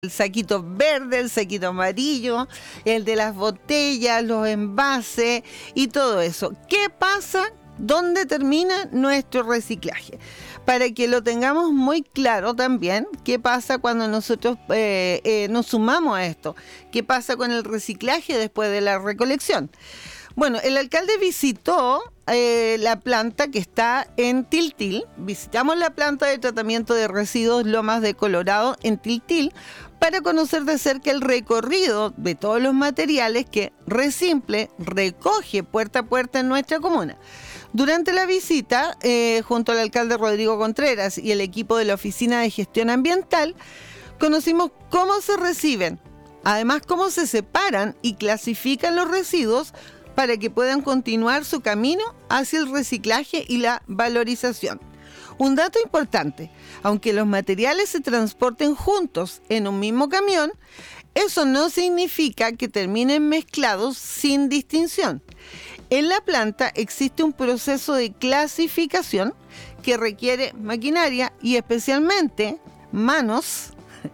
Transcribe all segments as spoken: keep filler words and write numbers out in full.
El saquito verde, el saquito amarillo, el de las botellas, los envases y todo eso. ¿Qué pasa? ¿Dónde termina nuestro reciclaje? Para que lo tengamos muy claro también, ¿qué pasa cuando nosotros eh, eh, nos sumamos a esto? ¿Qué pasa con el reciclaje después de la recolección? Bueno, el alcalde visitó eh, la planta que está en Tiltil. Visitamos la planta de tratamiento de residuos Lomas de Colorado en Tiltil para conocer de cerca el recorrido de todos los materiales que Resimple recoge puerta a puerta en nuestra comuna. Durante la visita, eh, junto al alcalde Rodrigo Contreras y el equipo de la Oficina de Gestión Ambiental, conocimos cómo se reciben, además cómo se separan y clasifican los residuos para que puedan continuar su camino hacia el reciclaje y la valorización. Un dato importante, aunque los materiales se transporten juntos en un mismo camión, eso no significa que terminen mezclados sin distinción. En la planta existe un proceso de clasificación que requiere maquinaria y especialmente manos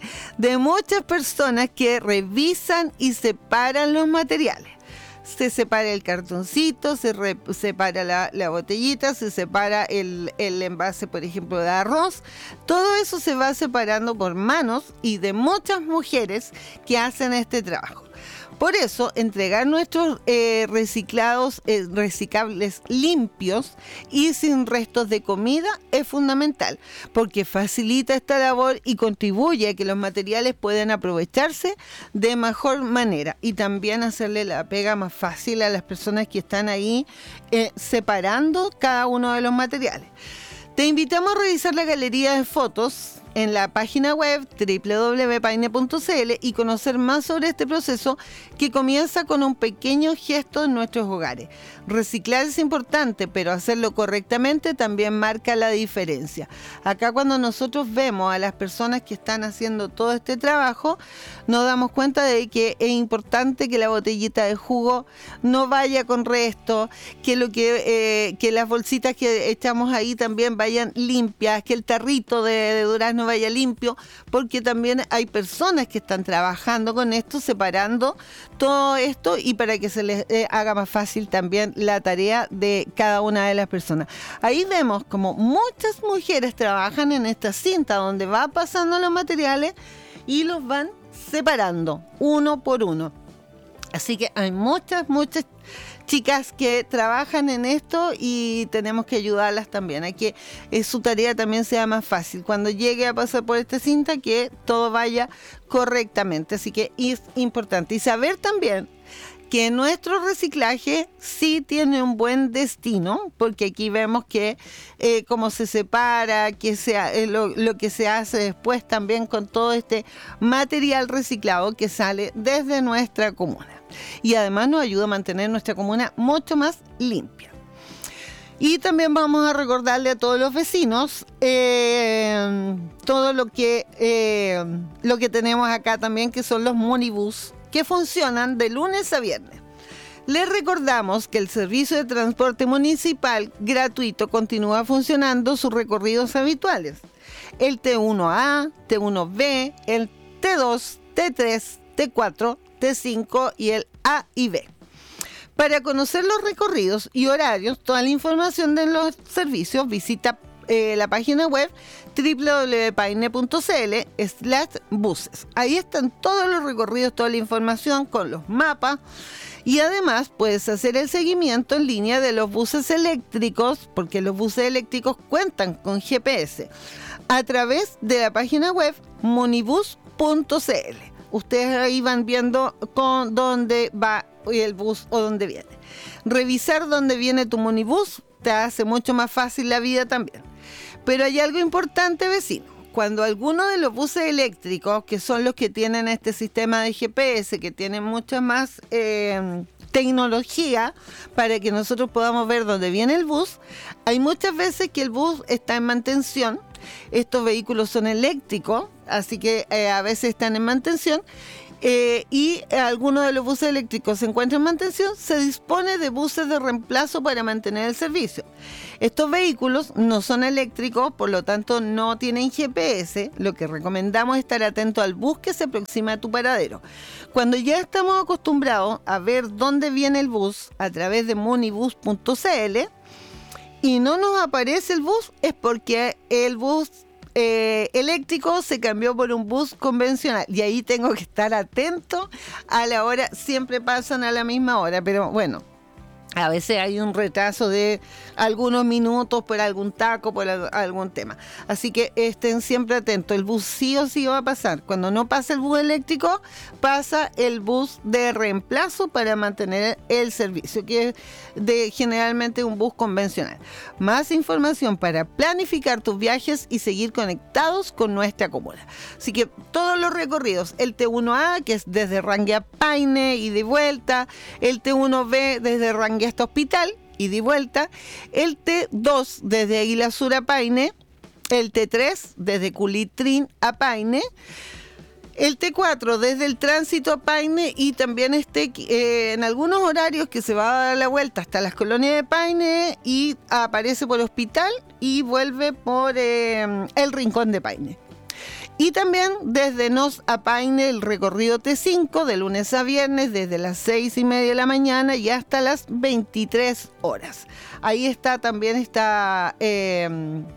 de muchas personas que revisan y separan los materiales. Se separa el cartoncito, se re, separa la, la botellita, se separa el, el envase, por ejemplo, de arroz. Todo eso se va separando por manos y de muchas mujeres que hacen este trabajo. Por eso, entregar nuestros eh, reciclados, eh, reciclables limpios y sin restos de comida es fundamental, porque facilita esta labor y contribuye a que los materiales puedan aprovecharse de mejor manera y también hacerle la pega más fácil a las personas que están ahí eh, separando cada uno de los materiales. Te invitamos a revisar la galería de fotos en la página web doble u doble u doble u punto paine punto c l y conocer más sobre este proceso que comienza con un pequeño gesto en nuestros hogares. Reciclar es importante, pero hacerlo correctamente también marca la diferencia. Acá cuando nosotros vemos a las personas que están haciendo todo este trabajo, nos damos cuenta de que es importante que la botellita de jugo no vaya con resto, que, lo que, eh, que las bolsitas que echamos ahí también vayan limpias, que el tarrito de, de durazno vaya limpio, porque también hay personas que están trabajando con esto, separando todo esto y para que se les eh, haga más fácil también la tarea de cada una de las personas. Ahí vemos como muchas mujeres trabajan en esta cinta donde va pasando los materiales y los van separando uno por uno. Así que hay muchas, muchas chicas que trabajan en esto y tenemos que ayudarlas también. Hay que eh, su tarea también sea más fácil. Cuando llegue a pasar por esta cinta, que todo vaya correctamente. Así que es importante. Y saber también que nuestro reciclaje sí tiene un buen destino, porque aquí vemos que eh, cómo se separa, que sea, eh, lo, lo que se hace después también con todo este material reciclado que sale desde nuestra comuna. Y además nos ayuda a mantener nuestra comuna mucho más limpia. Y también vamos a recordarle a todos los vecinos eh, todo lo que, eh, lo que tenemos acá también, que son los Monibus, que funcionan de lunes a viernes. Les recordamos que el servicio de transporte municipal gratuito continúa funcionando sus recorridos habituales. El T uno A, T uno B, el T dos, T tres, T cuatro, T cinco y el A y B. Para conocer los recorridos y horarios, toda la información de los servicios, visita eh, la página web doble u doble u doble u punto paine punto c l slash buses. Ahí están todos los recorridos, toda la información con los mapas y además puedes hacer el seguimiento en línea de los buses eléctricos, porque los buses eléctricos cuentan con G P S, a través de la página web monibus punto c l. Ustedes ahí van viendo con dónde va el bus o dónde viene. Revisar dónde viene tu monibus te hace mucho más fácil la vida también. Pero hay algo importante, vecino. Cuando alguno de los buses eléctricos, que son los que tienen este sistema de G P S, que tienen mucha más eh, tecnología para que nosotros podamos ver dónde viene el bus, hay muchas veces que el bus está en mantención. Estos vehículos son eléctricos, así que eh, a veces están en mantención eh, y algunos de los buses eléctricos se encuentran en mantención, se dispone de buses de reemplazo para mantener el servicio. Estos vehículos no son eléctricos, por lo tanto no tienen G P S. Lo que recomendamos es estar atento al bus que se aproxima a tu paradero. Cuando ya estamos acostumbrados a ver dónde viene el bus a través de munibus punto c l y no nos aparece el bus, es porque el bus eh, eléctrico se cambió por un bus convencional, y ahí tengo que estar atento a la hora. Siempre pasan a la misma hora, pero bueno, a veces hay un retraso de algunos minutos por algún taco, por algún tema. Así que estén siempre atentos. El bus sí o sí va a pasar. Cuando no pasa el bus eléctrico, pasa el bus de reemplazo para mantener el servicio, que es de generalmente un bus convencional. Más información para planificar tus viajes y seguir conectados con nuestra comuna. Así que todos los recorridos, el T uno A, que es desde Rangue a Paine y de vuelta, el T uno B desde Rangue hasta Hospital y de vuelta, el T dos desde Águila Sur a Paine, el T tres desde Culitrín a Paine, el T cuatro desde el Tránsito a Paine, y también este eh, en algunos horarios que se va a dar la vuelta hasta las colonias de Paine y aparece por Hospital y vuelve por eh, el Rincón de Paine. Y también desde Nos a Paine el recorrido T cinco de lunes a viernes desde las seis y media de la mañana y hasta las veintitrés horas. Ahí está también está, eh,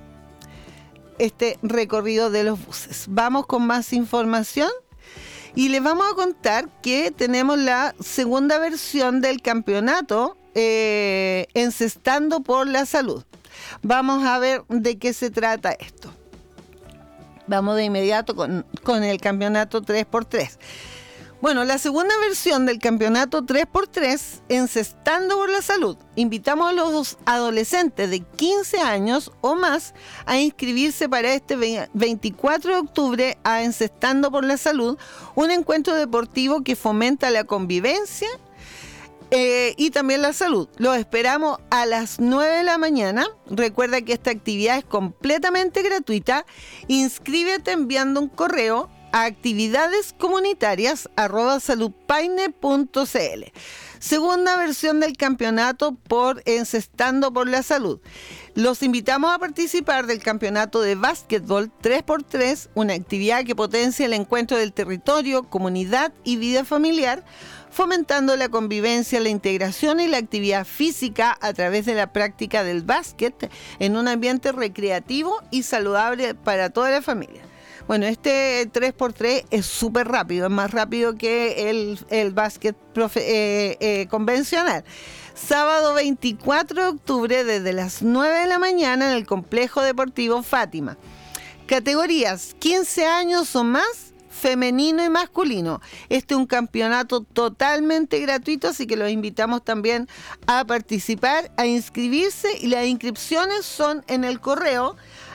este recorrido de los buses. Vamos con más información y les vamos a contar que tenemos la segunda versión del campeonato eh, Encestando por la Salud. Vamos a ver de qué se trata esto. Vamos de inmediato con, con el campeonato tres por tres. Bueno, la segunda versión del campeonato tres por tres, Encestando por la Salud. Invitamos a los adolescentes de quince años o más a inscribirse para este veinticuatro de octubre a Encestando por la Salud, un encuentro deportivo que fomenta la convivencia Eh, y también la salud. Los esperamos a las nueve de la mañana. Recuerda que esta actividad es completamente gratuita. Inscríbete enviando un correo a actividadescomunitarias arroba saludpaine punto c l. Segunda versión del campeonato por Encestando por la Salud. Los invitamos a participar del campeonato de básquetbol tres por tres, una actividad que potencia el encuentro del territorio, comunidad y vida familiar, fomentando la convivencia, la integración y la actividad física a través de la práctica del básquet en un ambiente recreativo y saludable para toda la familia. Bueno, este tres por tres es súper rápido, es más rápido que el, el básquet profe, eh, eh, convencional. Sábado veinticuatro de octubre desde las nueve de la mañana en el Complejo Deportivo Fátima. Categorías quince años o más, femenino y masculino. Este es un campeonato totalmente gratuito, así que los invitamos también a participar, a inscribirse, y las inscripciones son en el correo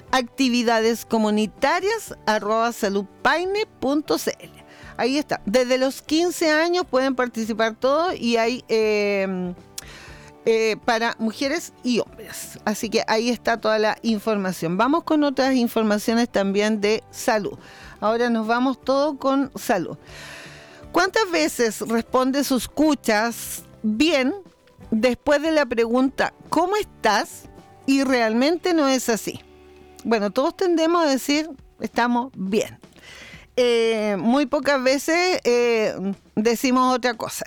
actividadescomunitarias arroba saludpaine punto c l. Ahí está. Desde los quince años pueden participar todos y hay eh, eh, para mujeres y hombres. Así que ahí está toda la información. Vamos con otras informaciones también de salud. Ahora nos vamos todo con salud. ¿Cuántas veces respondes o escuchas bien después de la pregunta ¿cómo estás? Y realmente no es así. Bueno, todos tendemos a decir estamos bien. Eh, muy pocas veces eh, decimos otra cosa.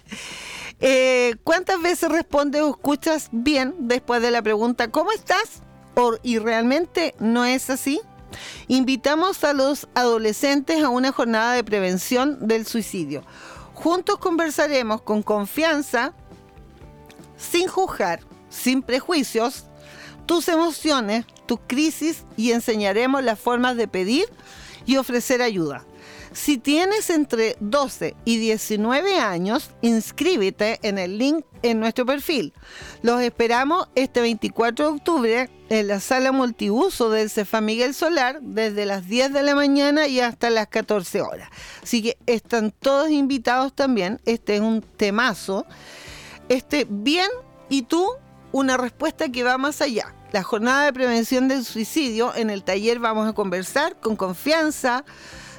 eh, ¿Cuántas veces respondes o escuchas bien después de la pregunta ¿cómo estás? O, y realmente no es así. Invitamos a los adolescentes a una jornada de prevención del suicidio. Juntos conversaremos con confianza, sin juzgar, sin prejuicios, tus emociones, tus crisis, y enseñaremos las formas de pedir y ofrecer ayuda. Si tienes entre doce y diecinueve años, inscríbete en el link en nuestro perfil. Los esperamos este veinticuatro de octubre en la sala multiuso del Cefam Miguel Solar desde las diez de la mañana y hasta las catorce horas. Así que están todos invitados también. Este es un temazo. Este, bien, y tú, una respuesta que va más allá. La jornada de prevención del suicidio, en el taller vamos a conversar con confianza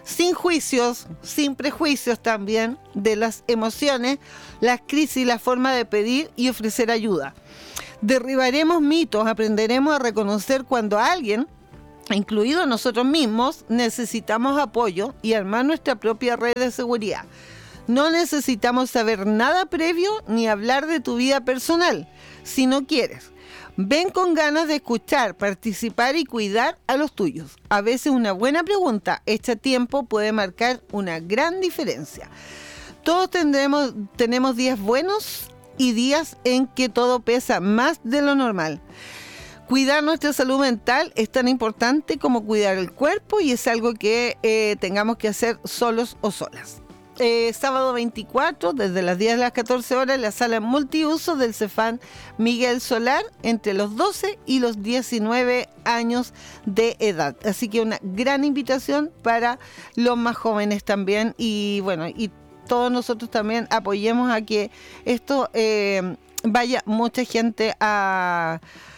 sin juicios, sin prejuicios también de las emociones, las crisis y la forma de pedir y ofrecer ayuda. Derribaremos mitos, aprenderemos a reconocer cuando alguien, incluido nosotros mismos, necesitamos apoyo y armar nuestra propia red de seguridad. No necesitamos saber nada previo ni hablar de tu vida personal, si no quieres. Ven con ganas de escuchar, participar y cuidar a los tuyos. A veces una buena pregunta hecha a tiempo puede marcar una gran diferencia. Todos tendremos, tenemos días buenos y días en que todo pesa más de lo normal. Cuidar nuestra salud mental es tan importante como cuidar el cuerpo y es algo que eh, tengamos que hacer solos o solas. Eh, sábado veinticuatro, desde las diez a las catorce horas, en la sala multiuso del Cefán Miguel Solar, entre los doce y los diecinueve años de edad. Así que una gran invitación para los más jóvenes también. Y bueno, y todos nosotros también apoyemos a que esto eh, vaya mucha gente a,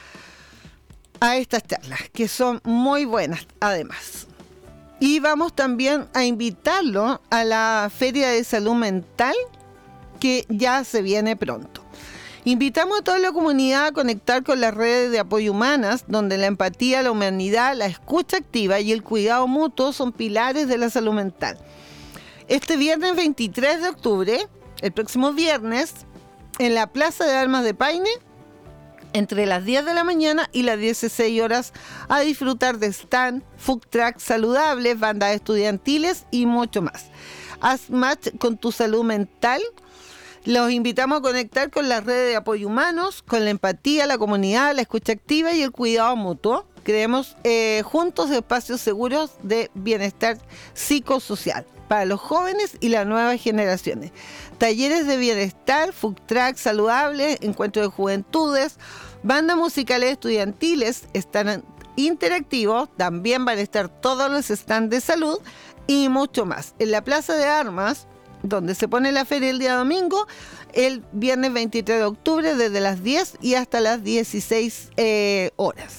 a estas charlas, que son muy buenas además. Y vamos también a invitarlo a la Feria de Salud Mental, que ya se viene pronto. Invitamos a toda la comunidad a conectar con las redes de apoyo humanas, donde la empatía, la humanidad, la escucha activa y el cuidado mutuo son pilares de la salud mental. Este viernes veintitrés de octubre, el próximo viernes, en la Plaza de Armas de Paine, entre las diez de la mañana y las dieciséis horas, a disfrutar de stand, food trucks saludables, bandas estudiantiles y mucho más. Haz match con tu salud mental. Los invitamos a conectar con las redes de apoyo humanos, con la empatía, la comunidad, la escucha activa y el cuidado mutuo. Creemos eh, juntos espacios seguros de bienestar psicosocial para los jóvenes y las nuevas generaciones. Talleres de bienestar, food trucks saludables, encuentros de juventudes, bandas musicales estudiantiles, están interactivos, también van a estar todos los stands de salud y mucho más. En la Plaza de Armas, donde se pone la feria el día domingo, el viernes veintitrés de octubre, desde las diez y hasta las dieciséis eh, horas.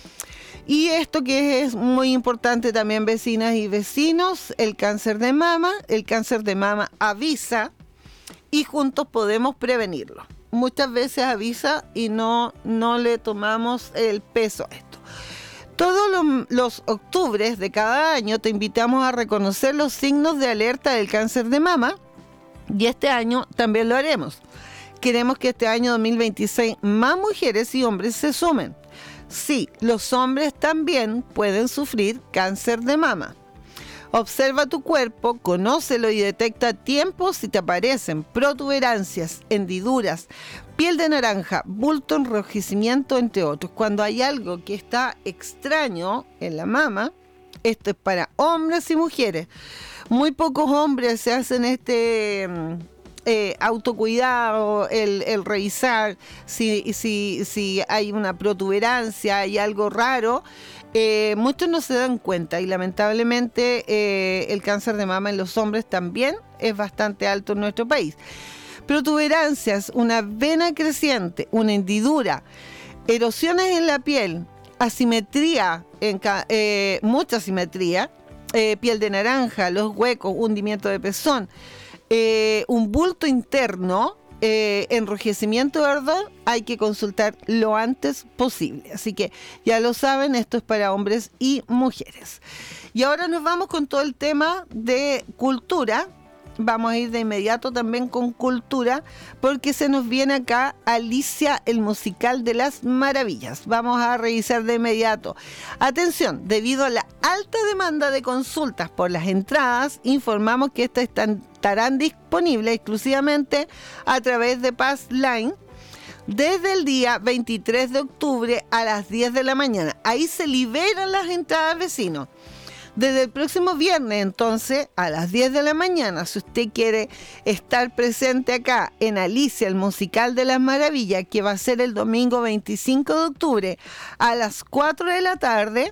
Y esto que es muy importante también, vecinas y vecinos, el cáncer de mama. El cáncer de mama avisa y juntos podemos prevenirlo. Muchas veces avisa y no, no le tomamos el peso a esto. Todos los, los octubres de cada año te invitamos a reconocer los signos de alerta del cáncer de mama y este año también lo haremos. Queremos que este año dos mil veintiséis más mujeres y hombres se sumen. Sí, los hombres también pueden sufrir cáncer de mama. Observa tu cuerpo, conócelo y detecta a tiempo si te aparecen protuberancias, hendiduras, piel de naranja, bulto, enrojecimiento, entre otros. Cuando hay algo que está extraño en la mama, esto es para hombres y mujeres. Muy pocos hombres se hacen este eh, autocuidado, el, el revisar si, si, si hay una protuberancia, hay algo raro. Eh, muchos no se dan cuenta y lamentablemente eh, el cáncer de mama en los hombres también es bastante alto en nuestro país. Protuberancias, una vena creciente, una hendidura, erosiones en la piel, asimetría, en ca- eh, mucha asimetría, eh, piel de naranja, los huecos, hundimiento de pezón, eh, un bulto interno, Eh, enrojecimiento de ardor, hay que consultar lo antes posible. Así que ya lo saben, esto es para hombres y mujeres. Y ahora nos vamos con todo el tema de cultura. Vamos a ir de inmediato también con cultura, porque se nos viene acá Alicia, el musical de las maravillas. Vamos a revisar de inmediato. Atención, debido a la alta demanda de consultas por las entradas, informamos que estas están, estarán disponibles exclusivamente a través de Passline desde el día veintitrés de octubre a las diez de la mañana. Ahí se liberan las entradas, vecinos. Desde el próximo viernes, entonces, a las diez de la mañana, si usted quiere estar presente acá en Alicia, el musical de las maravillas, que va a ser el domingo veinticinco de octubre a las cuatro de la tarde,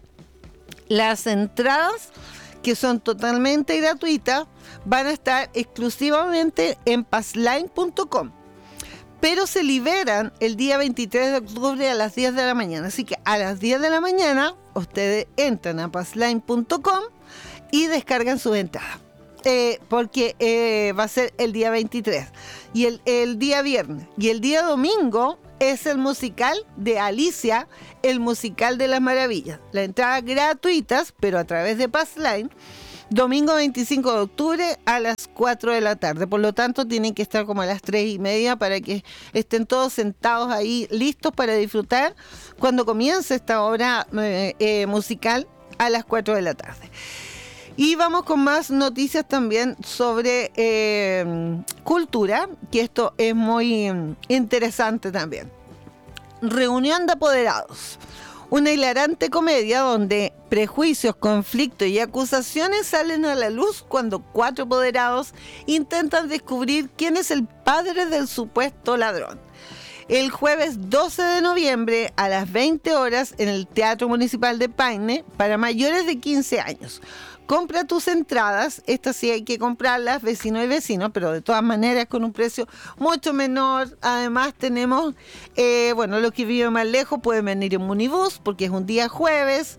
las entradas, que son totalmente gratuitas, van a estar exclusivamente en passline punto com. Pero se liberan el día veintitrés de octubre a las diez de la mañana. Así que a las diez de la mañana ustedes entran a passline punto com y descargan sus entradas. Eh, porque eh, va a ser el día veintitrés y el, el día viernes y el día domingo es el musical de Alicia, el musical de las maravillas. Las entradas gratuitas, pero a través de Passline, domingo veinticinco de octubre a las cuatro de la tarde. Por lo tanto, tienen que estar como a las tres y media para que estén todos sentados ahí listos para disfrutar cuando comience esta obra eh, eh, musical a las cuatro de la tarde. Y vamos con más noticias también sobre eh, cultura, que esto es muy interesante también. Reunión de apoderados. Una hilarante comedia donde prejuicios, conflictos y acusaciones salen a la luz cuando cuatro apoderados intentan descubrir quién es el padre del supuesto ladrón. El jueves doce de noviembre a las veinte horas en el Teatro Municipal de Paine para mayores de quince años. Compra tus entradas, estas sí hay que comprarlas, vecinos y vecinos, pero de todas maneras con un precio mucho menor. Además tenemos, eh, bueno, los que viven más lejos pueden venir en Munibus porque es un día jueves.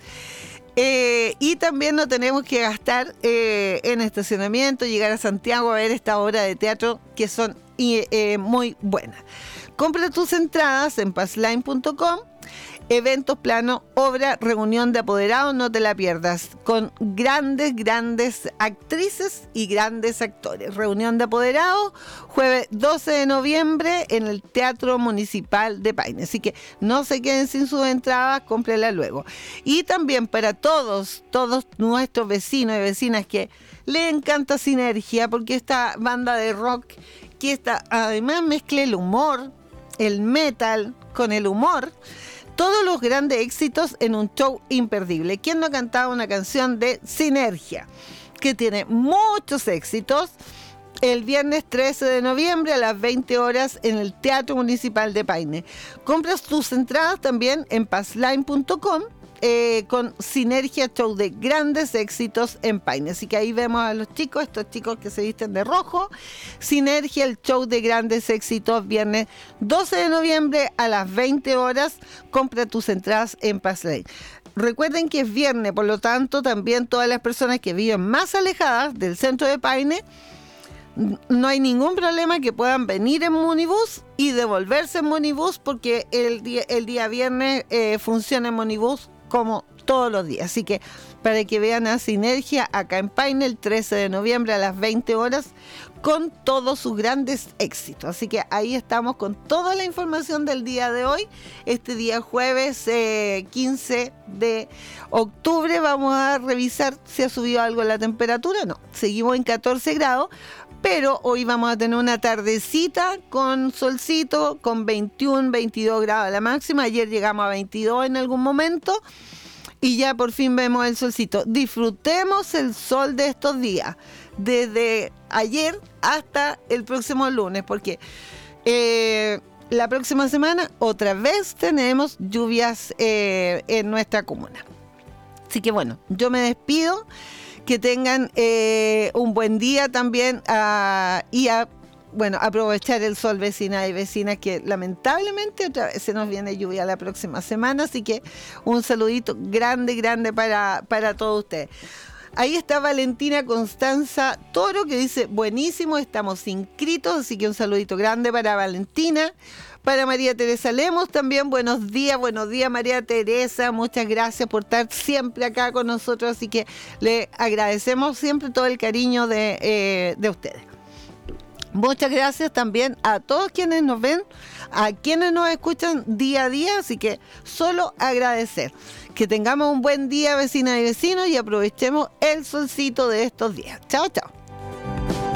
Eh, y también no tenemos que gastar eh, en estacionamiento, llegar a Santiago a ver esta obra de teatro que son eh, muy buenas. Compra tus entradas en passline punto com. Eventos, plano, obra, reunión de apoderados, no te la pierdas, con grandes, grandes actrices y grandes actores. Reunión de apoderados, jueves doce de noviembre en el Teatro Municipal de Paine. Así que no se queden sin sus entradas, cómprenla luego. Y también para todos, todos nuestros vecinos y vecinas que les encanta Sinergia, porque esta banda de rock que está, además mezcla el humor, el metal con el humor, todos los grandes éxitos en un show imperdible. ¿Quién no ha cantado una canción de Sinergia? Que tiene muchos éxitos. El viernes trece de noviembre a las veinte horas en el Teatro Municipal de Paine. Compras tus entradas también en passline punto com. Eh, con Sinergia, show de grandes éxitos en Paine. Así que ahí vemos a los chicos, estos chicos que se visten de rojo. Sinergia, el show de grandes éxitos, viernes doce de noviembre a las veinte horas. Compra tus entradas en Passline. Recuerden que es viernes, por lo tanto también todas las personas que viven más alejadas del centro de Paine, no hay ningún problema que puedan venir en Munibus y devolverse en Munibus, porque el día, el día viernes eh, funciona en Munibus como todos los días. Así que para que vean a Sinergia acá en Paine el trece de noviembre a las veinte horas con todos sus grandes éxitos. Así que ahí estamos con toda la información del día de hoy. Este día jueves eh, quince de octubre vamos a revisar si ha subido algo la temperatura. No, seguimos en catorce grados. Pero hoy vamos a tener una tardecita con solcito, con veintiuno, veintidós grados a la máxima. Ayer llegamos a veintidós en algún momento y ya por fin vemos el solcito. Disfrutemos el sol de estos días, desde ayer hasta el próximo lunes, porque eh, la próxima semana otra vez tenemos lluvias eh, en nuestra comuna. Así que bueno, yo me despido. Que tengan eh, un buen día también uh, y a, bueno, aprovechar el sol, vecinas y vecinas, que lamentablemente otra vez se nos viene lluvia la próxima semana, así que un saludito grande, grande para, para todos ustedes. Ahí está Valentina Constanza Toro, que dice, buenísimo, estamos inscritos, así que un saludito grande para Valentina. Para María Teresa Lemos también, buenos días, buenos días María Teresa, muchas gracias por estar siempre acá con nosotros, así que le agradecemos siempre todo el cariño de, eh, de ustedes. Muchas gracias también a todos quienes nos ven, a quienes nos escuchan día a día, así que solo agradecer. Que tengamos un buen día, vecinas y vecinos, y aprovechemos el solcito de estos días. Chao, chao.